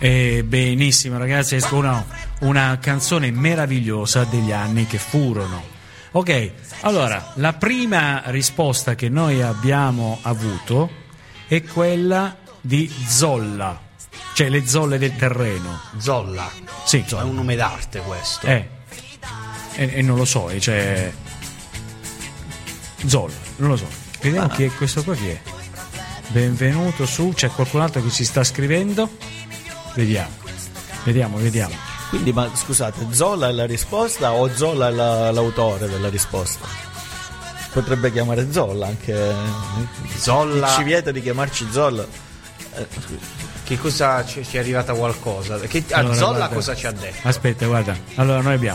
Benissimo ragazzi, una canzone meravigliosa degli anni che furono. Ok, allora la prima risposta che noi abbiamo avuto è quella di Zolla, cioè le zolle del terreno. Zolla? Sì. È un nome d'arte questo. E non lo so, cioè Zolla, non lo so. Vediamo chi è questo qua, chi è. Benvenuto su, c'è qualcun altro che ci sta scrivendo? Vediamo. Quindi, ma scusate, Zolla è la risposta o Zolla è l'autore della risposta? Potrebbe chiamare Zolla anche. Zolla. Ci vieta di chiamarci Zolla. Che cosa ci è arrivata qualcosa? Allora, Zolla guarda, cosa ci ha detto? Aspetta, guarda. Allora noi abbiamo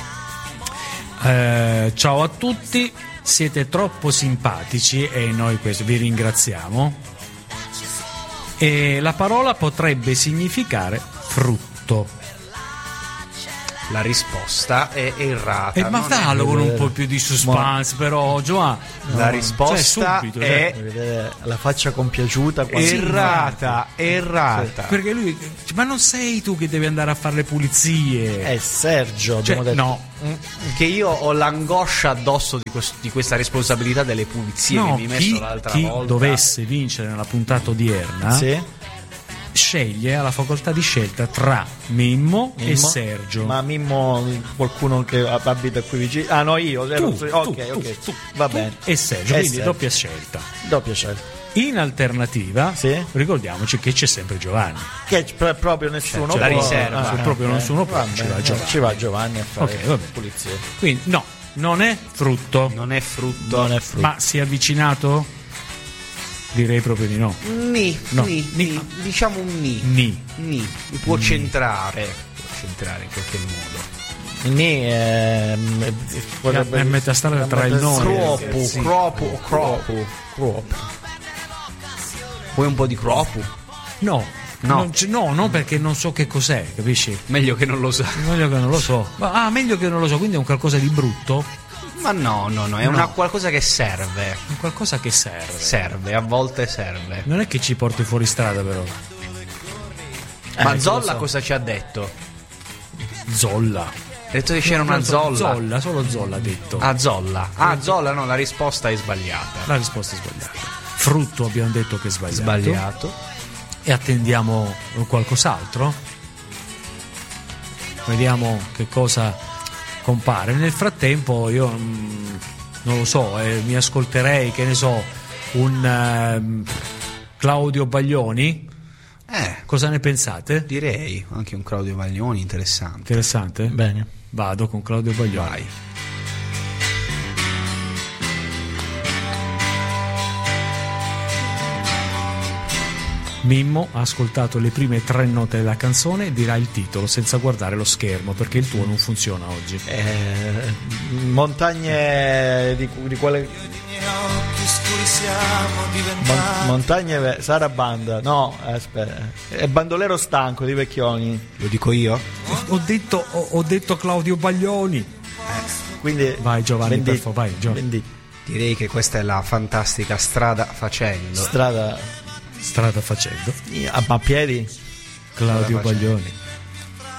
ciao a tutti, siete troppo simpatici e noi questo vi ringraziamo. E la parola potrebbe significare frutto. La risposta è errata. Ma fallo con un po' più di suspense, però, Giovanni. La risposta subito, è la faccia compiaciuta. errata. Perché lui, ma non sei tu che devi andare a fare le pulizie? È Sergio, abbiamo detto. No. Che io ho l'angoscia addosso di questa responsabilità delle pulizie che mi hai messo l'altra chi volta. dovesse vincere nella puntata odierna, Sì. sceglie, ha la facoltà di scelta tra Mimmo e Sergio. Ma Mimmo, qualcuno che abita qui vicino? Ah no, io. Tu, va bene. E Sergio, quindi doppia scelta. Doppia scelta. In alternativa, Sì. ricordiamoci che c'è sempre Giovanni. Che proprio nessuno c'è la può. riserva. Proprio nessuno può, ci va Giovanni. Ci va Giovanni a fare Ok, vabbè. pulizie. Quindi no, non è frutto. Non è frutto. Non è frutto. Ma si è avvicinato? Direi proprio di no. No. Ni. Diciamo un ni. Ni. Mi può centrare. Può centrare in qualche modo. Ni è metà strada tra il nome Cropu. Vuoi un po' di cropu? No. No. Non perché non so che cos'è, capisci? Meglio che non lo sa. Meglio che non lo so. Meglio che non lo so, quindi è un qualcosa di brutto. Ma no, è una qualcosa che serve. È qualcosa che serve. Serve, a volte serve. Non è che ci porti fuori strada, però. Ma Zolla cosa ci ha detto? Zolla. Ha detto che c'era una Zolla. Solo Zolla ha detto. Zolla. Zolla, no, la risposta è sbagliata. La risposta è sbagliata. Frutto abbiamo detto che è sbagliato. Sbagliato. E attendiamo qualcos'altro. Vediamo che cosa compare. Nel frattempo io non lo so, mi ascolterei, che ne so, un Claudio Baglioni. Cosa ne pensate? Direi anche un Claudio Baglioni interessante. Interessante? Bene. Vado con Claudio Baglioni. Vai. Mimmo ha ascoltato le prime 3 note della canzone e dirà il titolo senza guardare lo schermo, perché il tuo non funziona oggi. Montagne di quale montagne Sarabanda. No, aspetta. È Bandolero stanco di Vecchioni. Lo dico io? Ho detto Claudio Baglioni. Quindi vai Giovanni, Bendi. per favore, vai Giovanni. Direi che questa è la fantastica Strada Facendo. Strada Strada facendo. a piedi. Claudio Baglioni.